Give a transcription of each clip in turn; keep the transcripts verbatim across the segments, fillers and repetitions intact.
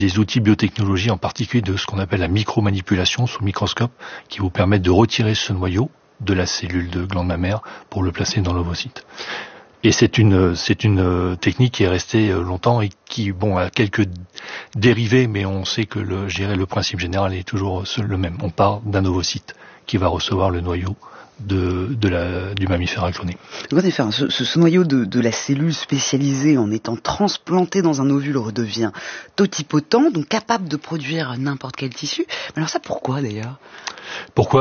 des outils biotechnologie, en particulier de ce qu'on appelle la micromanipulation sous microscope, qui vous permettent de retirer ce noyau de la cellule de glande mammaire pour le placer dans l'ovocyte. Et c'est une c'est une technique qui est restée longtemps et qui bon a quelques dérivés, mais on sait que le je dirais le principe général est toujours le même. On part d'un ovocyte qui va recevoir le noyau de de la du mammifère à cloner. En effet, ce, ce, ce noyau de, de la cellule spécialisée, en étant transplanté dans un ovule, redevient totipotent, donc capable de produire n'importe quel tissu. Mais alors ça, pourquoi d'ailleurs ? Pourquoi ?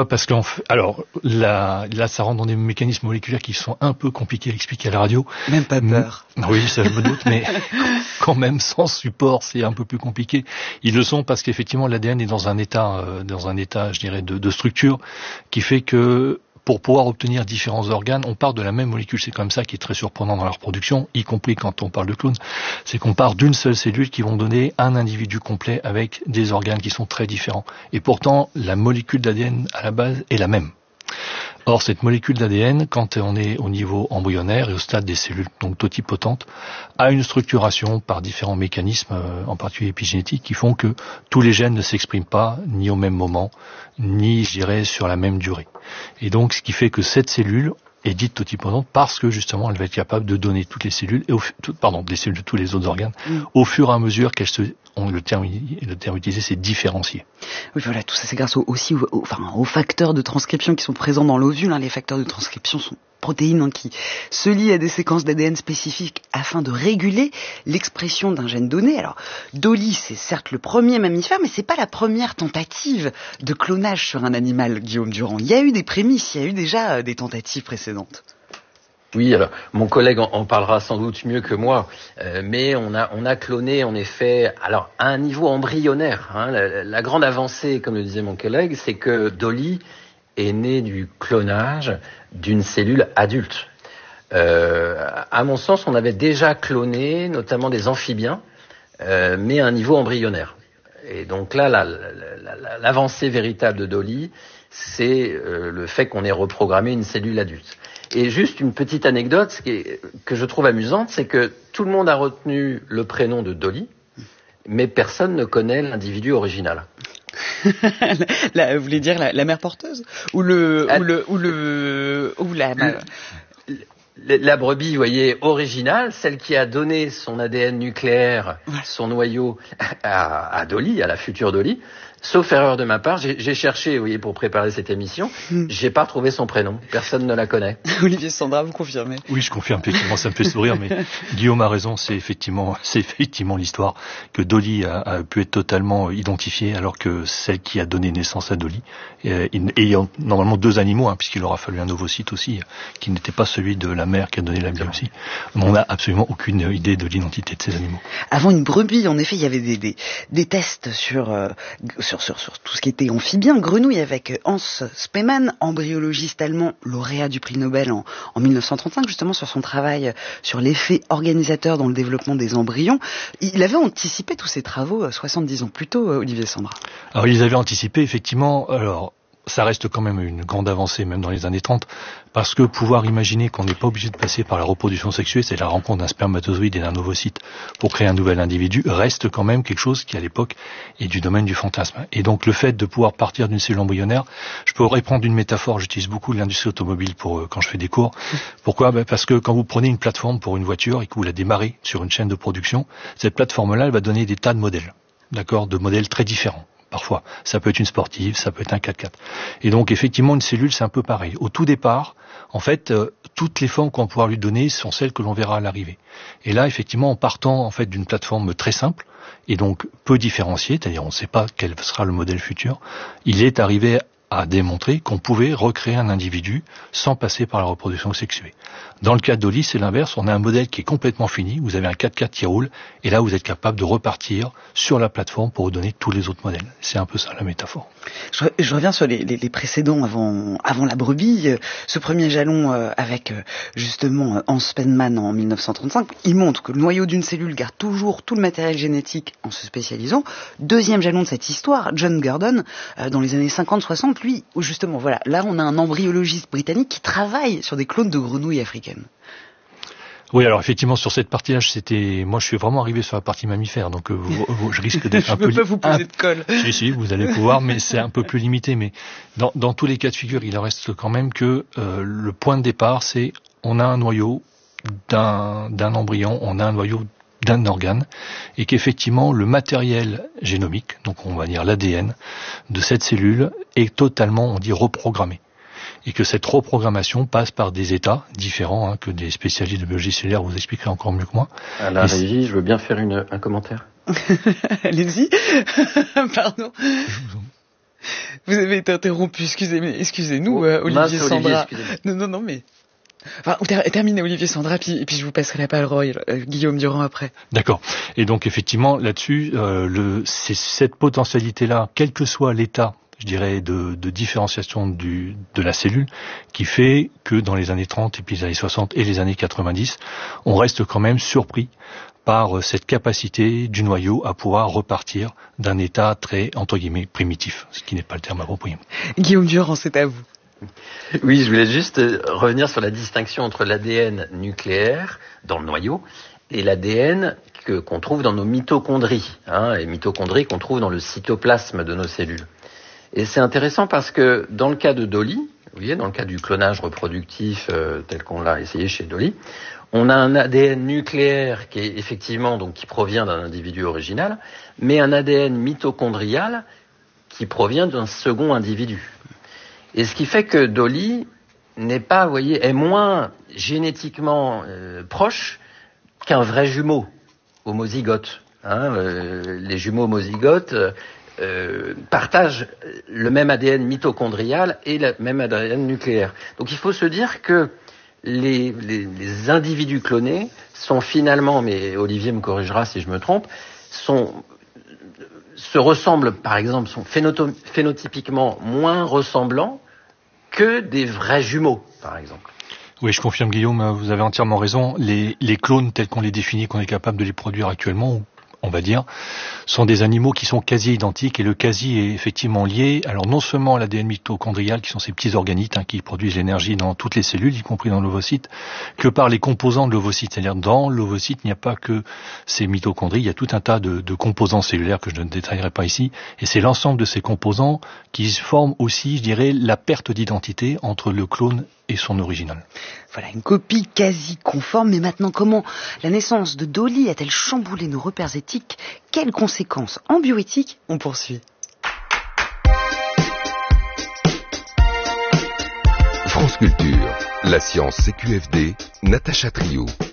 Parce qu'en fait, alors là, là, ça rentre dans des mécanismes moléculaires qui sont un peu compliqués à expliquer à la radio. Même pas peur. Oui, ça je me doute, mais quand même sans support, c'est un peu plus compliqué. Ils le sont parce qu'effectivement, l'A D N est dans un état, euh, dans un état, je dirais, de, de structure qui fait que pour pouvoir obtenir différents organes, on part de la même molécule. C'est comme ça qui est très surprenant dans la reproduction, y compris quand on parle de clones. C'est qu'on part d'une seule cellule qui vont donner un individu complet avec des organes qui sont très différents. Et pourtant, la molécule d'A D N à la base est la même. Or, cette molécule d'A D N, quand on est au niveau embryonnaire et au stade des cellules donc totipotentes, a une structuration par différents mécanismes, euh, en particulier épigénétiques, qui font que tous les gènes ne s'expriment pas ni au même moment, ni, je dirais, sur la même durée. Et donc, ce qui fait que cette cellule est dite totipotente parce que, justement, elle va être capable de donner toutes les cellules, et au, tout, pardon, des cellules de tous les autres organes, mmh. au fur et à mesure qu'elles se, on, le terme, le terme utilisé, c'est différencier. Oui, voilà, tout ça, c'est grâce au, aussi aux, aux, enfin, aux facteurs de transcription qui sont présents dans l'ovule. Hein. Les facteurs de transcription sont protéines hein, qui se lient à des séquences d'A D N spécifiques afin de réguler l'expression d'un gène donné. Alors, Dolly, c'est certes le premier mammifère, mais c'est pas la première tentative de clonage sur un animal, Guillaume Durand. Il y a eu des prémices, il y a eu déjà euh, des tentatives précédentes. Oui, alors mon collègue en, en parlera sans doute mieux que moi, euh, mais on a on a cloné en effet, alors à un niveau embryonnaire. Hein, la, la grande avancée, comme le disait mon collègue, c'est que Dolly est née du clonage d'une cellule adulte. Euh, à mon sens, on avait déjà cloné notamment des amphibiens, euh, mais à un niveau embryonnaire. Et donc là, la, la, la, l'avancée véritable de Dolly, c'est euh, le fait qu'on ait reprogrammé une cellule adulte. Et juste une petite anecdote ce qui est, que je trouve amusante, c'est que tout le monde a retenu le prénom de Dolly, mais personne ne connaît l'individu original. la, vous voulez dire la, la mère porteuse ou le ah, ou le ou le ou la le, la, la brebis, vous voyez, originale, celle qui a donné son A D N nucléaire, son noyau à, à Dolly, à la future Dolly. Sauf erreur de ma part, j'ai, j'ai cherché, vous voyez, pour préparer cette émission, mm. j'ai pas retrouvé son prénom. Personne ne la connaît. Olivier Sandra, vous confirmez ? Oui, je confirme, effectivement, ça me fait sourire, mais Guillaume a raison, c'est effectivement, c'est effectivement l'histoire que Dolly a, a pu être totalement identifiée, alors que celle qui a donné naissance à Dolly, et, et normalement deux animaux, hein, puisqu'il aura fallu un ovocyte aussi, qui n'était pas celui de la mère qui a donné la biopsie. On n'a absolument aucune idée de l'identité de ces animaux. Avant une brebis, en effet, il y avait des, des, des tests sur, euh, Sur, sur, sur tout ce qui était amphibien, grenouille avec Hans Spemann, embryologiste allemand, lauréat du prix Nobel en, en mille neuf cent trente-cinq, justement sur son travail sur l'effet organisateur dans le développement des embryons. Il avait anticipé tous ces travaux soixante-dix ans plus tôt, Olivier Sandra. Alors ils avaient anticipé, effectivement, alors ça reste quand même une grande avancée, même dans les années trente, parce que pouvoir imaginer qu'on n'est pas obligé de passer par la reproduction sexuée, c'est la rencontre d'un spermatozoïde et d'un ovocyte pour créer un nouvel individu, reste quand même quelque chose qui, à l'époque, est du domaine du fantasme. Et donc, le fait de pouvoir partir d'une cellule embryonnaire, je pourrais prendre une métaphore, j'utilise beaucoup l'industrie automobile pour quand je fais des cours. Pourquoi ? Ben parce que quand vous prenez une plateforme pour une voiture et que vous la démarrez sur une chaîne de production, cette plateforme-là, elle va donner des tas de modèles, d'accord, de modèles très différents. Parfois, ça peut être une sportive, ça peut être un quatre-quatre. Et donc, effectivement, une cellule, c'est un peu pareil. Au tout départ, en fait, euh, toutes les formes qu'on va pouvoir lui donner sont celles que l'on verra à l'arrivée. Et là, effectivement, en partant en fait d'une plateforme très simple et donc peu différenciée, c'est-à-dire on ne sait pas quel sera le modèle futur, il est arrivé à démontrer qu'on pouvait recréer un individu sans passer par la reproduction sexuée. Dans le cas de Dolly, c'est l'inverse. On a un modèle qui est complètement fini. Vous avez un quatre-quatre qui roule. Et là, vous êtes capable de repartir sur la plateforme pour vous donner tous les autres modèles. C'est un peu ça, la métaphore. Je, je reviens sur les, les, les précédents avant, avant la brebis. Ce premier jalon euh, avec, euh, justement, Hans Spemann en mille neuf cent trente-cinq, il montre que le noyau d'une cellule garde toujours tout le matériel génétique en se spécialisant. Deuxième jalon de cette histoire, John Gurdon, euh, dans les années cinquante soixante, lui, où justement, voilà, là, on a un embryologiste britannique qui travaille sur des clones de grenouilles africaines. Oui, alors effectivement sur cette partie-là, c'était, moi je suis vraiment arrivé sur la partie mammifère, donc euh, vous, vous, je risque d'être un peu. Je peux pas vous poser un... de colle. Si, si, vous allez pouvoir, mais c'est un peu plus limité. Mais dans, dans tous les cas de figure, il en reste quand même que euh, le point de départ, c'est on a un noyau d'un, d'un embryon, on a un noyau d'un organe, et qu'effectivement le matériel génomique, donc on va dire l'A D N de cette cellule, est totalement, on dit, reprogrammé. Et que cette reprogrammation passe par des états différents, hein, que des spécialistes de biologie cellulaire vous expliqueraient encore mieux que moi. À la régie, je veux bien faire une, un commentaire. Allez-y. Pardon. Vous avez été interrompu, excusez, excusez-nous, oh, euh, Olivier mince, Sandra. Olivier, non, non, non, mais... Enfin, terminez Olivier Sandra, puis, et puis je vous passerai la parole, euh, Guillaume Durand après. D'accord. Et donc effectivement, là-dessus, euh, le, c'est cette potentialité-là, quel que soit l'état, je dirais, de, de différenciation du, de la cellule, qui fait que dans les années trente, et puis les années soixante et les années quatre-vingt-dix, on reste quand même surpris par cette capacité du noyau à pouvoir repartir d'un état très, entre guillemets, primitif, ce qui n'est pas le terme approprié. Guillaume Durand, c'est à vous. Oui, je voulais juste revenir sur la distinction entre l'A D N nucléaire dans le noyau et l'A D N que, qu'on trouve dans nos mitochondries, hein, les mitochondries qu'on trouve dans le cytoplasme de nos cellules. Et c'est intéressant parce que dans le cas de Dolly, vous voyez, dans le cas du clonage reproductif euh, tel qu'on l'a essayé chez Dolly, on a un A D N nucléaire qui est effectivement donc qui provient d'un individu original, mais un A D N mitochondrial qui provient d'un second individu. Et ce qui fait que Dolly n'est pas, vous voyez, est moins génétiquement euh, proche qu'un vrai jumeau homozygote. Hein, euh, les jumeaux homozygotes euh, partagent le même A D N mitochondrial et le même A D N nucléaire. Donc il faut se dire que les, les, les individus clonés sont finalement, mais Olivier me corrigera si je me trompe, sont se ressemblent, par exemple, sont phénoto- phénotypiquement moins ressemblants que des vrais jumeaux, par exemple. Oui, je confirme, Guillaume, vous avez entièrement raison. Les, les clones tels qu'on les définit, qu'on est capable de les produire actuellement, on va dire, sont des animaux qui sont quasi identiques, et le quasi est effectivement lié, alors non seulement à l'A D N mitochondrial, qui sont ces petits organites hein, qui produisent l'énergie dans toutes les cellules, y compris dans l'ovocyte, que par les composants de l'ovocyte. C'est-à-dire dans l'ovocyte, il n'y a pas que ces mitochondries, il y a tout un tas de, de composants cellulaires que je ne détaillerai pas ici, et c'est l'ensemble de ces composants qui forment aussi, je dirais, la perte d'identité entre le clone et son original. Voilà, une copie quasi conforme, mais maintenant comment la naissance de Dolly a-t-elle chamboulé nos repères éthiques? Quelles conséquences en bioéthique? On poursuit. France Culture, la science C Q F D, Natacha Trio.